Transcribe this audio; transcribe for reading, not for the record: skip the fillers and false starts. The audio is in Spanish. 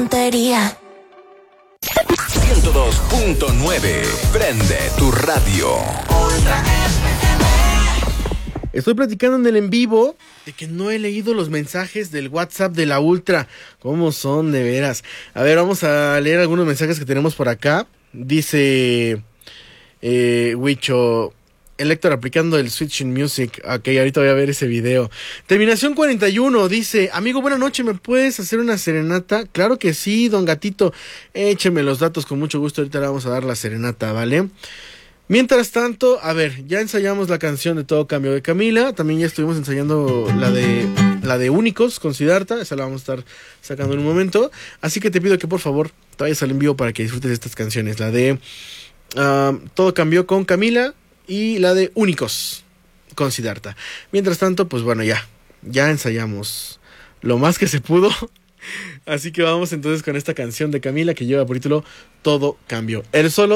tontería. 102.9. Prende tu radio. Estoy platicando en el en vivo de que no he leído los mensajes del WhatsApp de la Ultra. ¿Cómo son de veras? A ver, vamos a leer algunos mensajes que tenemos por acá. Dice Huicho, el Héctor aplicando el Switching Music. Ok, ahorita voy a ver ese video. Terminación 41 dice, amigo, buena noche, ¿me puedes hacer una serenata? Claro que sí, don Gatito. Écheme los datos con mucho gusto. Ahorita le vamos a dar la serenata, ¿vale? Mientras tanto, a ver, ya ensayamos la canción de Todo Cambio de Camila. También ya estuvimos ensayando la de Únicos con Siddhartha. Esa la vamos a estar sacando en un momento. Así que te pido que por favor te vayas al envío para que disfrutes de estas canciones. La de Todo Cambió con Camila y la de Únicos con Siddhartha. Mientras tanto, pues bueno, ya ensayamos lo más que se pudo. Así que vamos entonces con esta canción de Camila que lleva por título Todo Cambió. El solo